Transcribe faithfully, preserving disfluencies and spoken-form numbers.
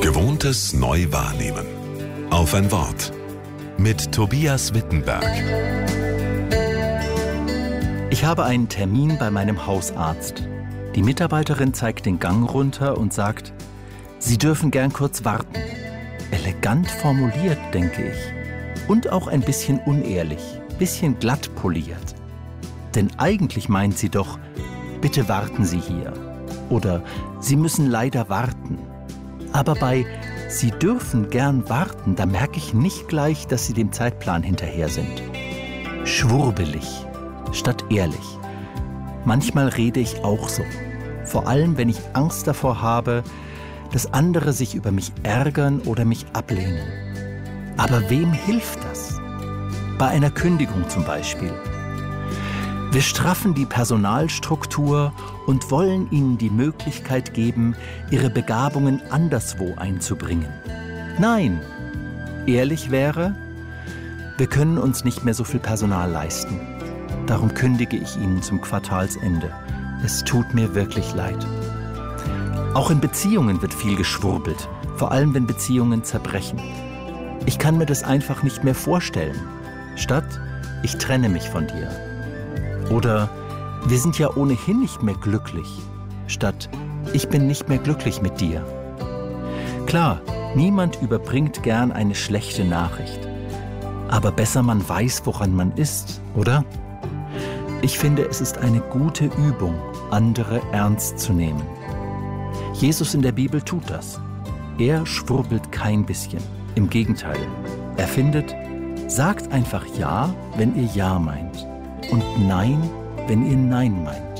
Gewohntes neu wahrnehmen. Auf ein Wort. Mit Tobias Wittenberg. Ich habe einen Termin bei meinem Hausarzt. Die Mitarbeiterin zeigt den Gang runter und sagt, Sie dürfen gern kurz warten. Elegant formuliert, denke ich. Und auch ein bisschen unehrlich, bisschen glatt poliert. Denn eigentlich meint sie doch, bitte warten Sie hier. Oder Sie müssen leider warten. Aber bei Sie dürfen gern warten, da merke ich nicht gleich, dass Sie dem Zeitplan hinterher sind. Schwurbelig statt ehrlich. Manchmal rede ich auch so. Vor allem, wenn ich Angst davor habe, dass andere sich über mich ärgern oder mich ablehnen. Aber wem hilft das? Bei einer Kündigung zum Beispiel. Wir straffen die Personalstruktur und wollen ihnen die Möglichkeit geben, ihre Begabungen anderswo einzubringen. Nein, ehrlich wäre, wir können uns nicht mehr so viel Personal leisten. Darum kündige ich Ihnen zum Quartalsende. Es tut mir wirklich leid. Auch in Beziehungen wird viel geschwurbelt, vor allem wenn Beziehungen zerbrechen. Ich kann mir das einfach nicht mehr vorstellen. Statt, ich trenne mich von dir. Oder, wir sind ja ohnehin nicht mehr glücklich. Statt, ich bin nicht mehr glücklich mit dir. Klar, niemand überbringt gern eine schlechte Nachricht. Aber besser man weiß, woran man ist, oder? Ich finde, es ist eine gute Übung, andere ernst zu nehmen. Jesus in der Bibel tut das. Er schwurbelt kein bisschen. Im Gegenteil, er findet, sagt einfach Ja, wenn ihr Ja meint. Und Nein, wenn ihr Nein meint.